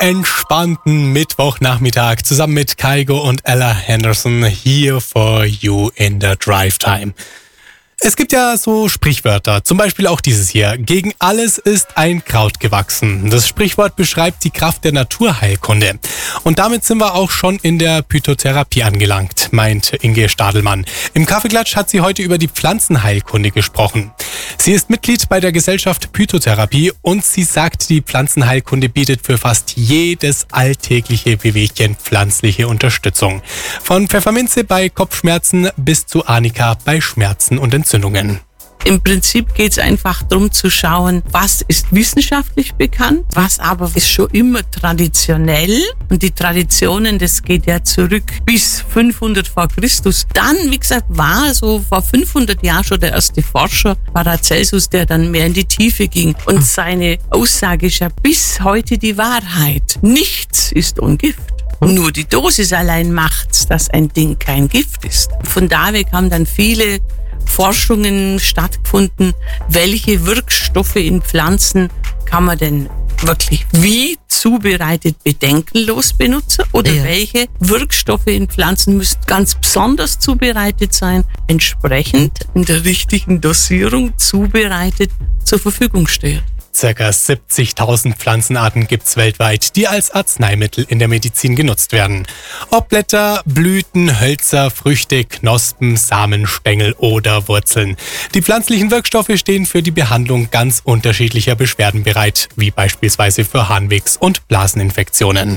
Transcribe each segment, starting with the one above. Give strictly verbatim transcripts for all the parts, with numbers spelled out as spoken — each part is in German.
entspannten Mittwochnachmittag zusammen mit Kygo und Ella Henderson here for you in the Drive Time. Es gibt ja so Sprichwörter, zum Beispiel auch dieses hier. Gegen alles ist ein Kraut gewachsen. Das Sprichwort beschreibt die Kraft der Naturheilkunde. Und damit sind wir auch schon in der Phytotherapie angelangt, meint Inge Stadelmann. Im Kaffeeklatsch hat sie heute über die Pflanzenheilkunde gesprochen. Sie ist Mitglied bei der Gesellschaft Phytotherapie und sie sagt, die Pflanzenheilkunde bietet für fast jedes alltägliche Bewegchen pflanzliche Unterstützung. Von Pfefferminze bei Kopfschmerzen bis zu Arnika bei Schmerzen und Entzündungen. Im Prinzip geht es einfach darum zu schauen, was ist wissenschaftlich bekannt, was aber ist schon immer traditionell. Und die Traditionen, das geht ja zurück bis fünfhundert vor Christus. Dann, wie gesagt, war so vor fünfhundert Jahren schon der erste Forscher, Paracelsus, der dann mehr in die Tiefe ging. Und seine Aussage ist ja bis heute die Wahrheit. Nichts ist Ungift. Nur die Dosis allein macht's, dass ein Ding kein Gift ist. Von da weg haben dann viele Forschungen stattgefunden, welche Wirkstoffe in Pflanzen kann man denn wirklich wie zubereitet bedenkenlos benutzen oder ja. welche Wirkstoffe in Pflanzen müssen ganz besonders zubereitet sein, entsprechend in der richtigen Dosierung zubereitet zur Verfügung stehen. Circa siebzigtausend Pflanzenarten gibt's weltweit, die als Arzneimittel in der Medizin genutzt werden. Ob Blätter, Blüten, Hölzer, Früchte, Knospen, Samen, Stängel oder Wurzeln. Die pflanzlichen Wirkstoffe stehen für die Behandlung ganz unterschiedlicher Beschwerden bereit, wie beispielsweise für Harnwegs- und Blaseninfektionen.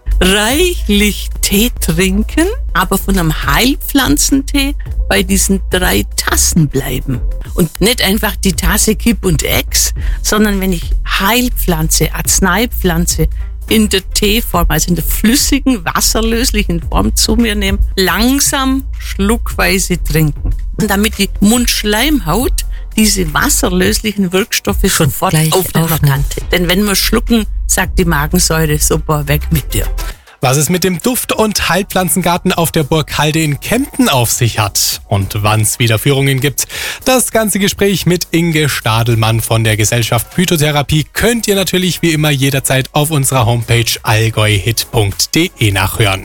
Reichlich Tee trinken, aber von einem Heilpflanzentee bei diesen drei Tassen bleiben. Und nicht einfach die Tasse Kipp und Ex, sondern wenn ich Heilpflanze, Arzneipflanze in der Teeform, also in der flüssigen, wasserlöslichen Form zu mir nehme, langsam schluckweise trinken. Und damit die Mundschleimhaut diese wasserlöslichen Wirkstoffe sofort aufnehmen kann. Denn wenn wir schlucken, sagt die Magensäure, super, weg mit dir. Was es mit dem Duft- und Heilpflanzengarten auf der Burg Halde in Kempten auf sich hat und wann es wieder Führungen gibt, das ganze Gespräch mit Inge Stadelmann von der Gesellschaft Phytotherapie könnt ihr natürlich wie immer jederzeit auf unserer Homepage allgäuhit punkt de nachhören.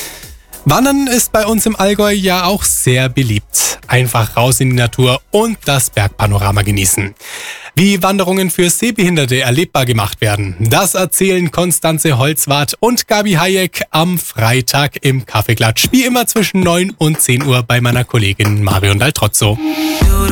Wandern ist bei uns im Allgäu ja auch sehr beliebt. Einfach raus in die Natur und das Bergpanorama genießen. Wie Wanderungen für Sehbehinderte erlebbar gemacht werden, das erzählen Konstanze Holzwarth und Gabi Hayek am Freitag im Kaffeeklatsch. Wie immer zwischen neun und zehn Uhr bei meiner Kollegin Marion Daltrozzo.